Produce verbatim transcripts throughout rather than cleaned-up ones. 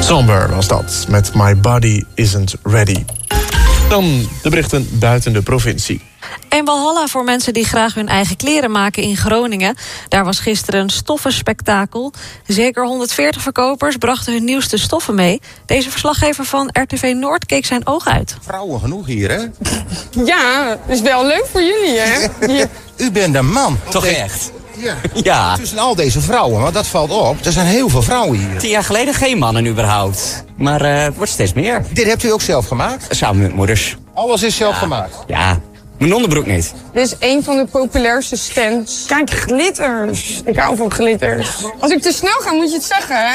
Somber was dat, met My Body Isn't Ready. Dan de berichten buiten de provincie. Een walhalla voor mensen die graag hun eigen kleren maken in Groningen. Daar was gisteren een stoffenspektakel. Zeker honderdveertig verkopers brachten hun nieuwste stoffen mee. Deze verslaggever van R T V Noord keek zijn ogen uit. Vrouwen genoeg hier, hè? Ja, dat is wel leuk voor jullie, hè? Ja. U bent een man. Toch echt? Ja. Ja. Tussen al deze vrouwen, want dat valt op. Er zijn heel veel vrouwen hier. Tien jaar geleden geen mannen überhaupt. Maar uh, het wordt steeds meer. Dit hebt u ook zelf gemaakt? Samen met moeders. Alles is zelf ja. gemaakt? Ja. Mijn onderbroek niet. Dit is een van de populairste stands. Kijk, glitters. Ik hou van glitters. Als ik te snel ga, moet je het zeggen, hè?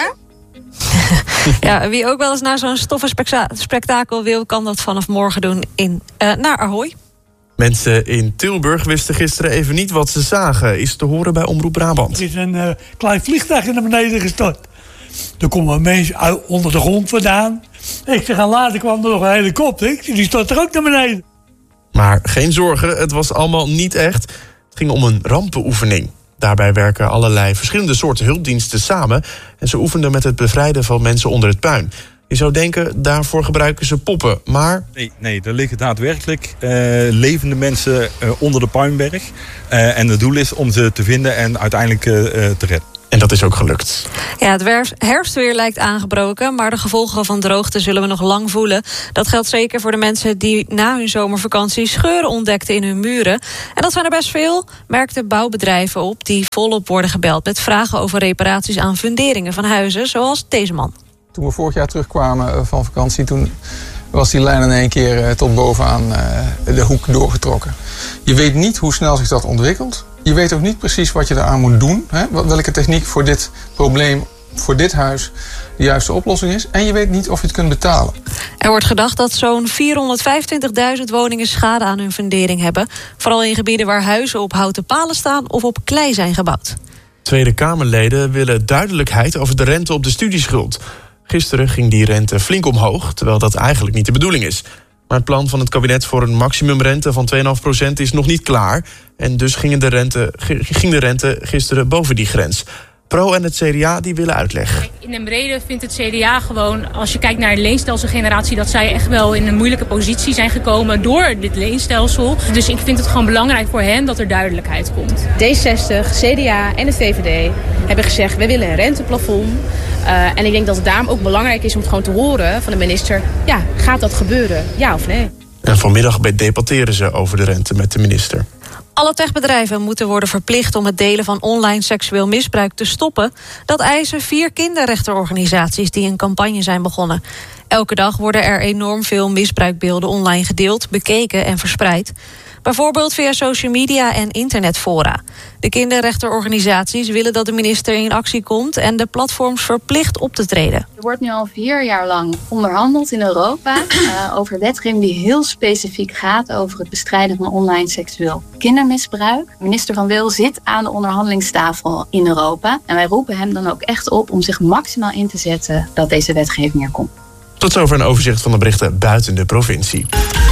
Ja, wie ook wel eens naar zo'n stoffenspektakel wil, kan dat vanaf morgen doen in, uh, naar Ahoy. Mensen in Tilburg wisten gisteren even niet wat ze zagen. Is te horen bij Omroep Brabant. Er is een uh, klein vliegtuig naar beneden gestort. Er komen mensen uit onder de grond vandaan. Ik zeg, en later kwam er nog een helikopter. Die stort er ook naar beneden. Maar geen zorgen, het was allemaal niet echt. Het ging om een rampenoefening. Daarbij werken allerlei verschillende soorten hulpdiensten samen. En ze oefenden met het bevrijden van mensen onder het puin. Je zou denken, daarvoor gebruiken ze poppen, maar... Nee, nee er liggen daadwerkelijk uh, levende mensen uh, onder de puinberg. Uh, en het doel is om ze te vinden en uiteindelijk uh, te redden. En dat is ook gelukt. Ja, het herfstweer lijkt aangebroken, maar de gevolgen van droogte zullen we nog lang voelen. Dat geldt zeker voor de mensen die na hun zomervakantie scheuren ontdekten in hun muren. En dat zijn er best veel, merkten bouwbedrijven op die volop worden gebeld met vragen over reparaties aan funderingen van huizen, zoals deze man. Toen we vorig jaar terugkwamen van vakantie, toen was die lijn in één keer tot bovenaan de hoek doorgetrokken. Je weet niet hoe snel zich dat ontwikkelt. Je weet ook niet precies wat je eraan moet doen. Hè? Welke techniek voor dit probleem, voor dit huis, de juiste oplossing is. En je weet niet of je het kunt betalen. Er wordt gedacht dat zo'n vierhonderdvijfentwintigduizend woningen schade aan hun fundering hebben. Vooral in gebieden waar huizen op houten palen staan of op klei zijn gebouwd. Tweede Kamerleden willen duidelijkheid over de rente op de studieschuld. Gisteren ging die rente flink omhoog, terwijl dat eigenlijk niet de bedoeling is. Maar het plan van het kabinet voor een maximumrente van twee komma vijf procent is nog niet klaar. En dus ging de rente, ging de rente gisteren boven die grens. Pro en het C D A die willen uitleg. In de brede vindt het C D A gewoon, als je kijkt naar de leenstelselgeneratie, dat zij echt wel in een moeilijke positie zijn gekomen door dit leenstelsel. Dus ik vind het gewoon belangrijk voor hen dat er duidelijkheid komt. D zestig, C D A en de V V D hebben gezegd, we willen een renteplafond. Uh, en ik denk dat het daarom ook belangrijk is om het gewoon te horen van de minister. Ja, gaat dat gebeuren? Ja of nee? En vanmiddag debatteren ze over de rente met de minister. Alle techbedrijven moeten worden verplicht om het delen van online seksueel misbruik te stoppen. Dat eisen vier kinderrechtenorganisaties die een campagne zijn begonnen. Elke dag worden er enorm veel misbruikbeelden online gedeeld, bekeken en verspreid. Bijvoorbeeld via social media en internetfora. De kinderrechtenorganisaties willen dat de minister in actie komt en de platforms verplicht op te treden. Er wordt nu al vier jaar lang onderhandeld in Europa uh, over wetgeving die heel specifiek gaat over het bestrijden van online seksueel kindermisbruik. Minister Van Wil zit aan de onderhandelingstafel in Europa. En wij roepen hem dan ook echt op om zich maximaal in te zetten dat deze wetgeving er komt. Tot zover een overzicht van de berichten buiten de provincie.